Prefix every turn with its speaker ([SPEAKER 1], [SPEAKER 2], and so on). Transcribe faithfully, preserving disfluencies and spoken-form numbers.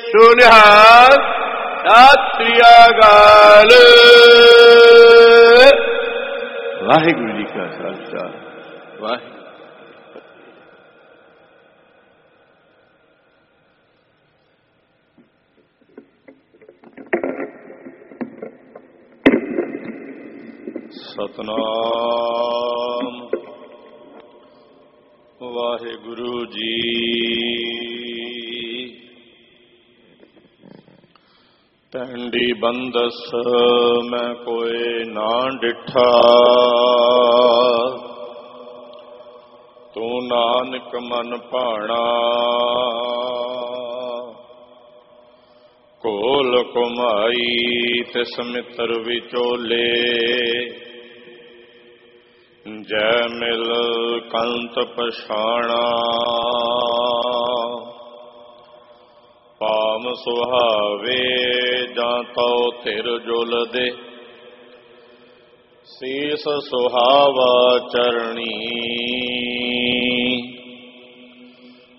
[SPEAKER 1] ਸੁਨਿਹਾਲ ਸਤਿ ਸ੍ਰੀ ਅਕਾਲ। ਵਾਹਿਗੁਰੂ ਜੀ ਕਾ ਖਾਲਸਾ, ਵਾਹਿਗੁਰੂ। ਸਤਨਾਮ ਵਾਹਿਗੁਰੂ ਜੀ। ਪੈਂਡੀ ਬੰਦਸ ਮੈਂ ਕੋਏ ਨਾ ਡਿਠਾ, ਤੂੰ ਨਾਨਕ ਮਨ ਭਾਣਾ। ਕੋਲ ਕੁਮਾਈ ਤਿਸ ਮਿੱਤਰ ਵਿਚੋਲੇ, ਜੈ ਮਿਲ ਕੰਤ ਪਛਾਣਾ। ਪਾਮ ਸੁਹਾਵੇ ਜਾਂ ਤਉ ਧਿਰ ਜੁਲਦੇ, ਸੀਸ ਸੁਹਾਵਾ ਚਰਣੀ।